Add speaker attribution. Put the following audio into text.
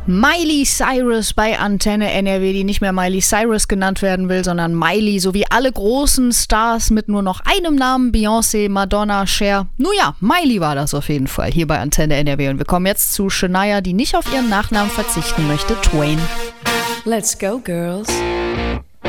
Speaker 1: Miley Cyrus bei Antenne NRW, die nicht mehr Miley Cyrus genannt werden will, sondern Miley, sowie alle großen Stars mit nur noch einem Namen, Beyoncé, Madonna, Cher. Nun ja, Miley war das auf jeden Fall hier bei Antenne NRW. Und wir kommen jetzt zu Shania, die nicht auf ihren Nachnamen verzichten möchte, Twain.
Speaker 2: Let's go, girls.